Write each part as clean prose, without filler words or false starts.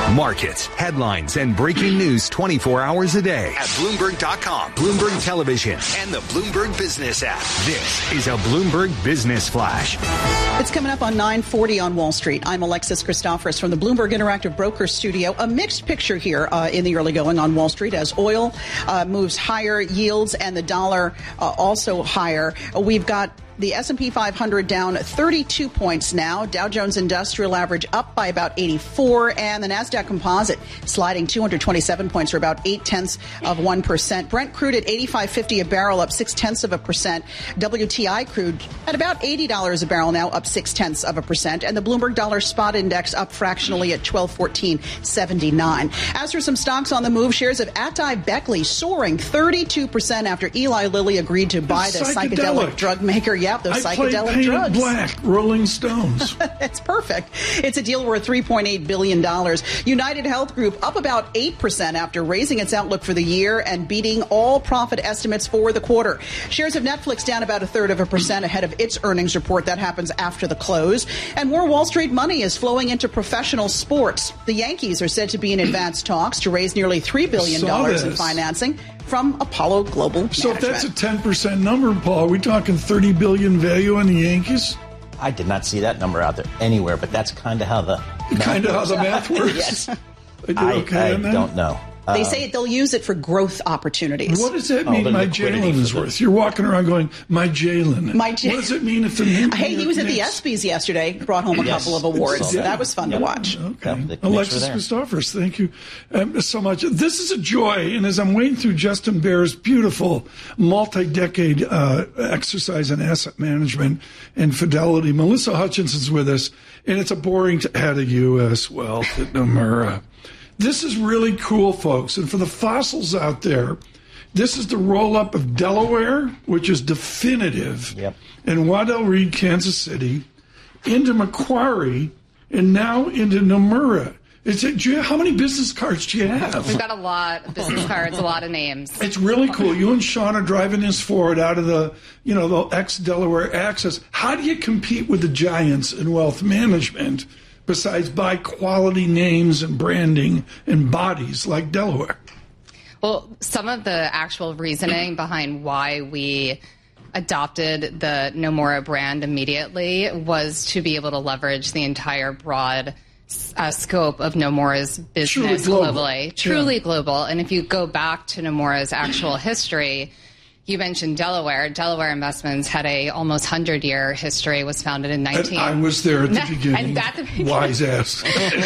Markets, headlines, and breaking news 24 hours a day at Bloomberg.com, Bloomberg Television, and the Bloomberg Business app. This is a Bloomberg Business Flash. It's coming up on 9:40 on Wall Street. I'm Alexis Christoforous from the Bloomberg Interactive Brokers Studio. A mixed picture here in the early going on Wall Street as oil moves higher, yields and the dollar also higher. We've got the S&P 500 down 32 points now. Dow Jones Industrial Average up by about 84. And the NASDAQ Composite sliding 227 points, or about 0.8%. Brent crude at $85.50 a barrel, up 0.6%. WTI crude at about $80 a barrel now, up 0.6%. And the Bloomberg Dollar Spot Index up fractionally at 1214.79. As for some stocks on the move, shares of Atai Beckley soaring 32% after Eli Lilly agreed to buy the psychedelic drug maker. Yep, those psychedelic drugs. Black, Rolling Stones. It's perfect. It's a deal worth $3.8 billion. United Health Group up about 8% after raising its outlook for the year and beating all profit estimates for the quarter. Shares of Netflix down about 0.33% ahead of its earnings report. That happens after the close. And more Wall Street money is flowing into professional sports. The Yankees are said to be in advanced talks to raise nearly $3 billion in financing from Apollo Global So Management. if that's a 10% number, Paul, are we talking $30 billion value on the Yankees? I did not see that number out there anywhere, but that's kind of how the math works. Yes. I don't know. They say they'll use it for growth opportunities. What does that mean, my Jalen is worth? You're walking around going, my Jalen. What does it mean if the Hey, he was at the ESPYs yesterday, brought home a couple of awards. That was fun to watch. Okay. Alexis Christoforous, thank you so much. This is a joy, and as I'm wading through Justin Baer's beautiful multi-decade exercise in asset management and fidelity, Melissa Hutchinson's with us, and it's a boring ad of U.S. Wealth at Nomura. This is really cool, folks. And for the fossils out there, this is the roll-up of Delaware, which is definitive, and Waddell Reed, Kansas City, into Macquarie, and now into Nomura. How many business cards do you have? We've got a lot of business cards, a lot of names. It's really cool. You and Sean are driving this forward out of the ex-Delaware Access. How do you compete with the giants in wealth management besides buy quality names and branding and bodies like Delaware? Well, some of the actual reasoning behind why we adopted the Nomura brand immediately was to be able to leverage the entire broad scope of Nomura's business globally. Truly global. And if you go back to Nomura's actual history, you mentioned Delaware. Delaware Investments had a almost 100-year history, was founded in 19... I was there at the beginning. Wise ass.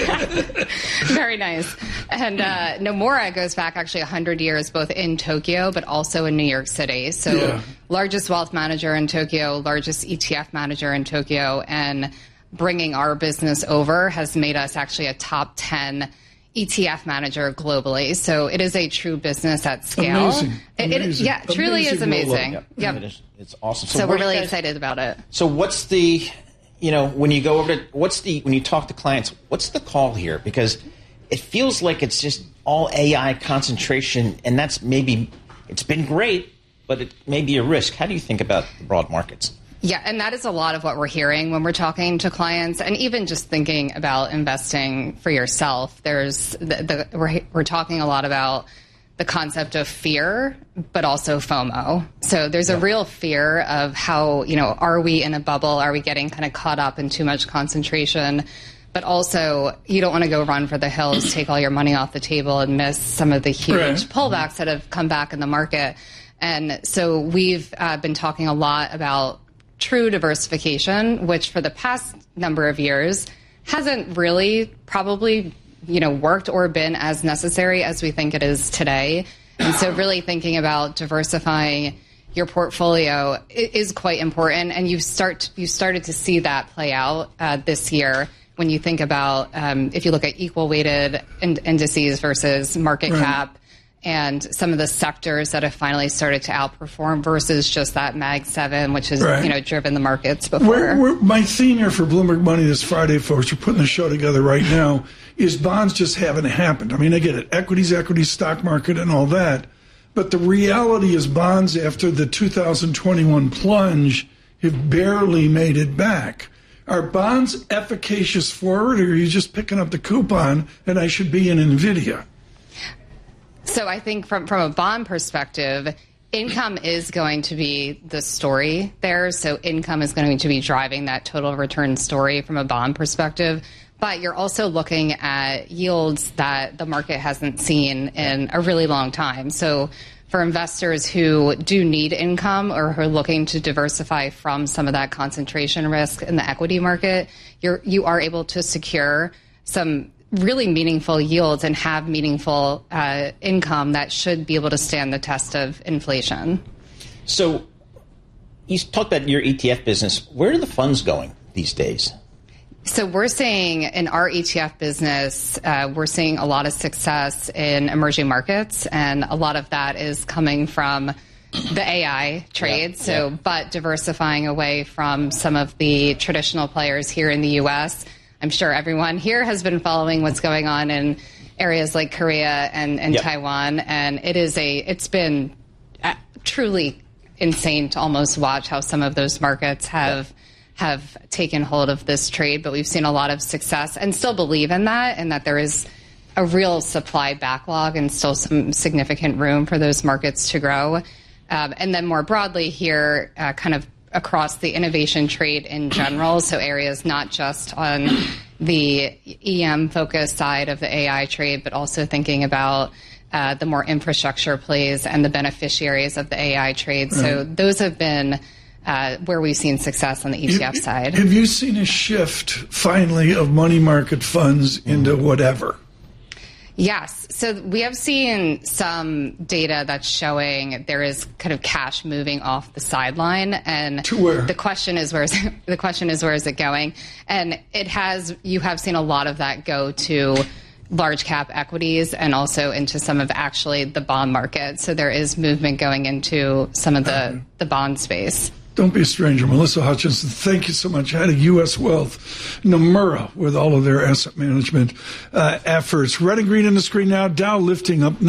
Very nice. And Nomura goes back actually 100 years, both in Tokyo, but also in New York City. So largest wealth manager in Tokyo, largest ETF manager in Tokyo, and bringing our business over has made us actually a top 10 ETF manager globally. So it is a true business at scale. Amazing. It truly is amazing. It's awesome. So we're really excited about it. So what's the, when you go over to, when you talk to clients, what's the call here? Because it feels like it's just all AI concentration, and that's it's been great, but it may be a risk. How do you think about the broad markets? Yeah, and that is a lot of what we're hearing when we're talking to clients, and even just thinking about investing for yourself. There's we're talking a lot about the concept of fear, but also FOMO. So there's a real fear of how, are we in a bubble? Are we getting kind of caught up in too much concentration? But also, you don't want to go run for the hills, take all your money off the table, and miss some of the huge pullbacks that have come back in the market. And so we've been talking a lot about true diversification, which for the past number of years hasn't really probably, worked or been as necessary as we think it is today. And so really thinking about diversifying your portfolio is quite important. And you started to see that play out this year when you think about if you look at equal weighted indices versus market cap, and some of the sectors that have finally started to outperform versus just that Mag 7, which has driven the markets before. My theme here for Bloomberg Money this Friday, folks, we're putting the show together right now, is bonds just haven't happened. I mean, I get it. Equities, stock market, and all that. But the reality is bonds after the 2021 plunge have barely made it back. Are bonds efficacious forward, or are you just picking up the coupon and I should be in NVIDIA? So I think from a bond perspective, income is going to be the story there. So income is going to be driving that total return story from a bond perspective. But you're also looking at yields that the market hasn't seen in a really long time. So for investors who do need income or who are looking to diversify from some of that concentration risk in the equity market, you are able to secure some really meaningful yields and have meaningful income that should be able to stand the test of inflation. So you talked about your ETF business. Where are the funds going these days? So we're seeing in our ETF business, we're seeing a lot of success in emerging markets, and a lot of that is coming from the AI trade. But diversifying away from some of the traditional players here in the U.S. I'm sure everyone here has been following what's going on in areas like Korea and Taiwan, and it's been truly insane to almost watch how some of those markets have taken hold of this trade. But we've seen a lot of success and still believe in that, and that there is a real supply backlog and still some significant room for those markets to grow. And then more broadly here, kind of across the innovation trade in general, so areas not just on the EM-focused side of the AI trade, but also thinking about the more infrastructure plays and the beneficiaries of the AI trade. So those have been where we've seen success on the ETF side. Have you seen a shift, finally, of money market funds into whatever? Yes. So we have seen some data that's showing there is kind of cash moving off the sideline, and to where? The question is where is it going? And you have seen a lot of that go to large cap equities and also into some of actually the bond market. So there is movement going into some of the bond space. Don't be a stranger. Melissa Hutchinson, thank you so much. Head of U.S. Wealth, Nomura, with all of their asset management efforts. Red and green on the screen now. Dow lifting up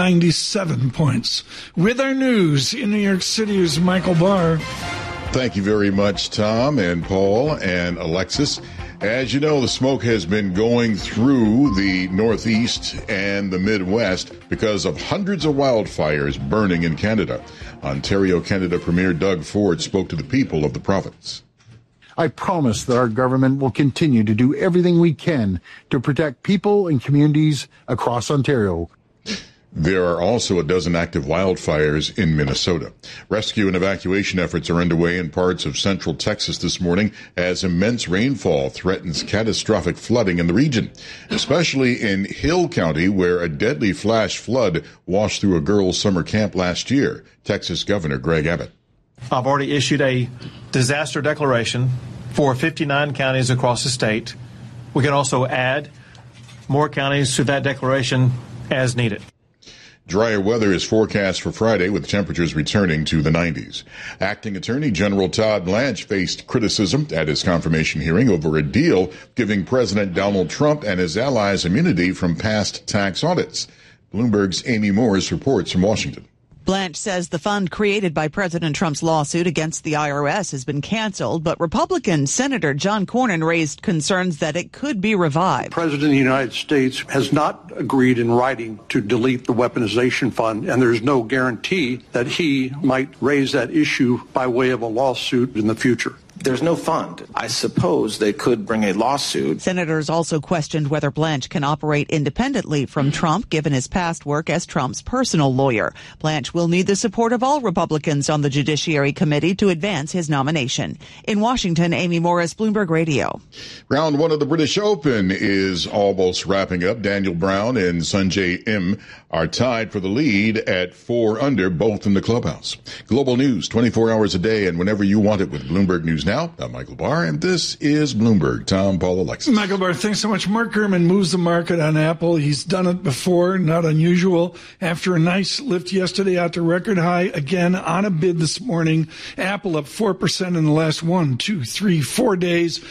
97 points. With our news in New York City is Michael Barr. Thank you very much, Tom and Paul and Alexis. As you know, the smoke has been going through the Northeast and the Midwest because of hundreds of wildfires burning in Canada. Ontario, Canada Premier Doug Ford spoke to the people of the province. I promise that our government will continue to do everything we can to protect people and communities across Ontario. There are also a dozen active wildfires in Minnesota. Rescue and evacuation efforts are underway in parts of central Texas this morning as immense rainfall threatens catastrophic flooding in the region, especially in Hill County, where a deadly flash flood washed through a girls' summer camp last year. Texas Governor Greg Abbott. I've already issued a disaster declaration for 59 counties across the state. We can also add more counties to that declaration as needed. Drier weather is forecast for Friday, with temperatures returning to the 90s. Acting Attorney General Todd Blanche faced criticism at his confirmation hearing over a deal giving President Donald Trump and his allies immunity from past tax audits. Bloomberg's Amy Morris reports from Washington. Blanche says the fund created by President Trump's lawsuit against the IRS has been canceled, but Republican Senator John Cornyn raised concerns that it could be revived. The President of the United States has not agreed in writing to delete the weaponization fund, and there's no guarantee that he might raise that issue by way of a lawsuit in the future. There's no fund. I suppose they could bring a lawsuit. Senators also questioned whether Blanche can operate independently from Trump, given his past work as Trump's personal lawyer. Blanche will need the support of all Republicans on the Judiciary Committee to advance his nomination. In Washington, Amy Morris, Bloomberg Radio. Round one of the British Open is almost wrapping up. Daniel Brown and Sanjay Im are tied for the lead at 4 under, both in the clubhouse. Global news 24 hours a day and whenever you want it with Bloomberg News Now. I'm Michael Barr, and this is Bloomberg. Tom, Paul, Alexis. Michael Barr, thanks so much. Mark Gurman moves the market on Apple. He's done it before, not unusual. After a nice lift yesterday out to record high, again on a bid this morning. Apple up 4% in the last 1, 2, 3, 4 days.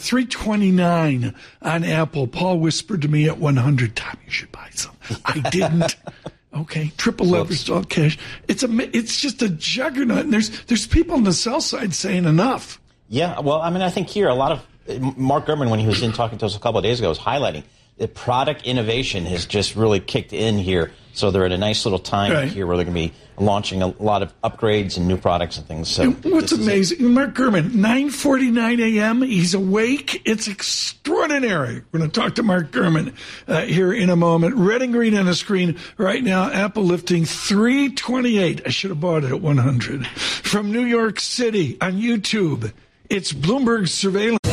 329 on Apple. Paul whispered to me at 100, Tom, you should buy some. I didn't. Okay, triple leveraged all cash. It's just a juggernaut. And there's people on the sell side saying enough. Yeah, well, I mean, I think here a lot of Mark Gurman, when he was in talking to us a couple of days ago, was highlighting the product innovation has just really kicked in here. So they're at a nice little time here where they're going to be launching a lot of upgrades and new products and things. So what's amazing, Mark Gurman, 9:49 a.m., he's awake. It's extraordinary. We're going to talk to Mark Gurman here in a moment. Red and green on the screen right now. Apple lifting 328. I should have bought it at 100. From New York City on YouTube, it's Bloomberg Surveillance.